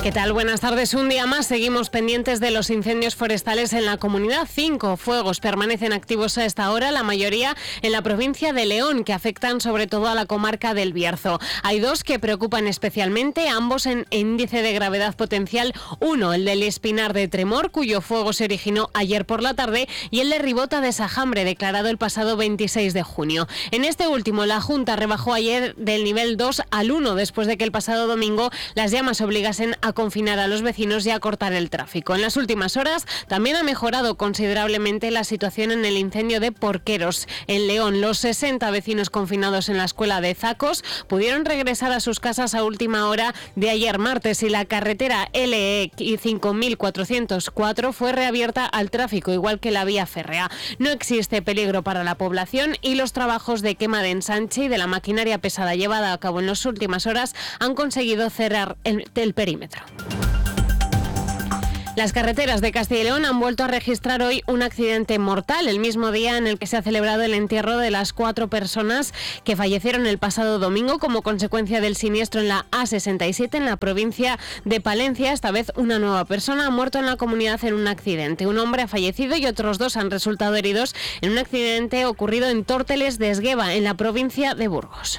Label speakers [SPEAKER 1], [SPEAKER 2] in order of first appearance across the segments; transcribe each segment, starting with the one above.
[SPEAKER 1] ¿Qué tal? Buenas tardes. Un día más seguimos pendientes de los incendios forestales en la comunidad. 5 fuegos permanecen activos a esta hora, la mayoría en la provincia de León, que afectan sobre todo a la comarca del Bierzo. Hay 2 que preocupan especialmente, ambos en índice de gravedad potencial. Uno, el del Espinar de Tremor, cuyo fuego se originó ayer por la tarde, y el de Ribota de Sajambre, declarado el pasado 26 de junio. En este último, la Junta rebajó ayer del nivel 2 al 1, después de que el pasado domingo las llamas obligasen a confinar a los vecinos y a cortar el tráfico. En las últimas horas también ha mejorado considerablemente la situación en el incendio de Porqueros. En León, los 60 vecinos confinados en la escuela de Zacos pudieron regresar a sus casas a última hora de ayer martes, y la carretera LE 5404 fue reabierta al tráfico, igual que la vía férrea. No existe peligro para la población y los trabajos de quema de ensanche y de la maquinaria pesada llevada a cabo en las últimas horas han conseguido cerrar el perímetro. Las carreteras de Castilla y León han vuelto a registrar hoy un accidente mortal, el mismo día en el que se ha celebrado el entierro de las 4 personas que fallecieron el pasado domingo como consecuencia del siniestro en la A67 en la provincia de Palencia. Esta vez una nueva persona ha muerto en la comunidad en un accidente. Un hombre ha fallecido y otros 2 han resultado heridos en un accidente ocurrido en Tórteles de Esgueva, en la provincia de Burgos.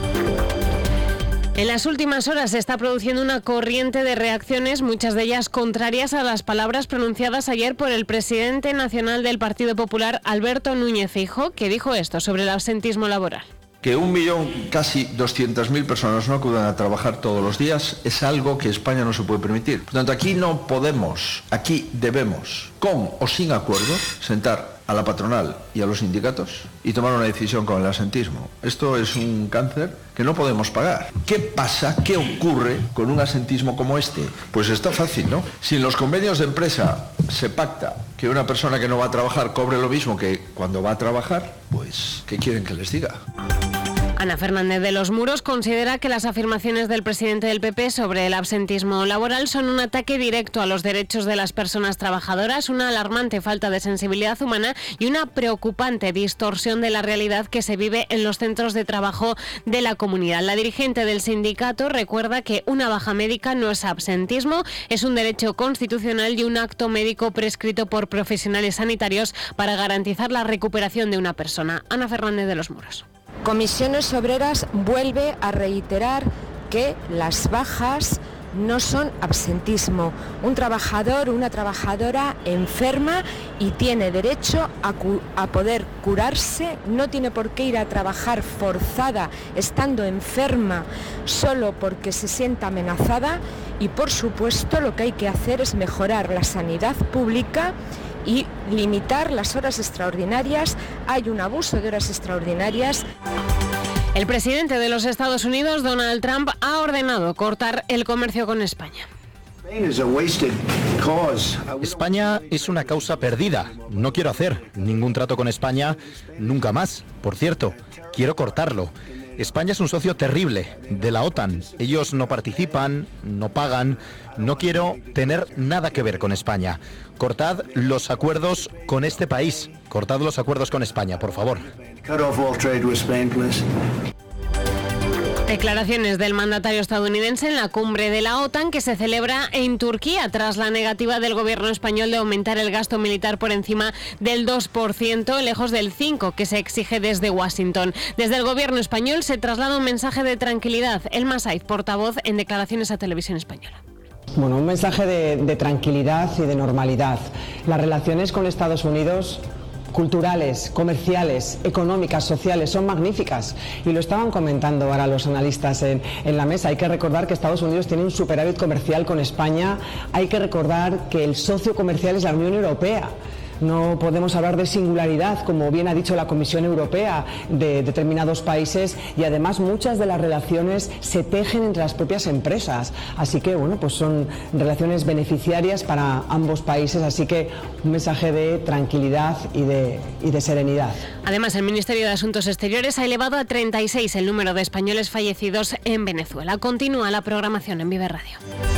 [SPEAKER 1] En las últimas horas se está produciendo una corriente de reacciones, muchas de ellas contrarias a las palabras pronunciadas ayer por el presidente nacional del Partido Popular, Alberto Núñez Feijóo, que dijo esto sobre el absentismo laboral.
[SPEAKER 2] Que 1 millón, casi 200.000 personas no acudan a trabajar todos los días es algo que España no se puede permitir. Por tanto, aquí no podemos, aquí debemos, con o sin acuerdo, sentar a la patronal y a los sindicatos y tomar una decisión con el absentismo. Esto es un cáncer que no podemos pagar. ¿Qué pasa? ¿Qué ocurre con un absentismo como este? Pues está fácil, ¿no? Si en los convenios de empresa se pacta que una persona que no va a trabajar cobre lo mismo que cuando va a trabajar, pues, ¿qué quieren que les diga?
[SPEAKER 1] Ana Fernández de los Muros considera que las afirmaciones del presidente del PP sobre el absentismo laboral son un ataque directo a los derechos de las personas trabajadoras, una alarmante falta de sensibilidad humana y una preocupante distorsión de la realidad que se vive en los centros de trabajo de la comunidad. La dirigente del sindicato recuerda que una baja médica no es absentismo, es un derecho constitucional y un acto médico prescrito por profesionales sanitarios para garantizar la recuperación de una persona. Ana Fernández de los Muros.
[SPEAKER 3] Comisiones Obreras vuelve a reiterar que las bajas no son absentismo. Un trabajador, una trabajadora enferma y tiene derecho a poder curarse, no tiene por qué ir a trabajar forzada estando enferma solo porque se sienta amenazada, y por supuesto lo que hay que hacer es mejorar la sanidad pública y limitar las horas extraordinarias. Hay un abuso de horas extraordinarias.
[SPEAKER 1] El presidente de los Estados Unidos, Donald Trump, ha ordenado cortar el comercio con España.
[SPEAKER 4] España es una causa perdida. No quiero hacer ningún trato con España nunca más. Por cierto, quiero cortarlo. España es un socio terrible de la OTAN. Ellos no participan, no pagan. No quiero tener nada que ver con España. Cortad los acuerdos con este país. Cortad los acuerdos con España, por favor.
[SPEAKER 1] Declaraciones del mandatario estadounidense en la cumbre de la OTAN que se celebra en Turquía tras la negativa del gobierno español de aumentar el gasto militar por encima del 2%, lejos del 5% que se exige desde Washington. Desde el gobierno español se traslada un mensaje de tranquilidad. Elma Saiz, portavoz en declaraciones a Televisión Española.
[SPEAKER 5] Bueno, un mensaje de tranquilidad y de normalidad. Las relaciones con Estados Unidos, culturales, comerciales, económicas, sociales, son magníficas, y lo estaban comentando ahora los analistas en la mesa. Hay que recordar que Estados Unidos tiene un superávit comercial con España, hay que recordar que el socio comercial es la Unión Europea. No podemos hablar de singularidad, como bien ha dicho la Comisión Europea, de determinados países, y además muchas de las relaciones se tejen entre las propias empresas. Así que, bueno, pues son relaciones beneficiarias para ambos países, así que un mensaje de tranquilidad y de serenidad.
[SPEAKER 1] Además, el Ministerio de Asuntos Exteriores ha elevado a 36 el número de españoles fallecidos en Venezuela. Continúa la programación en Vive Radio.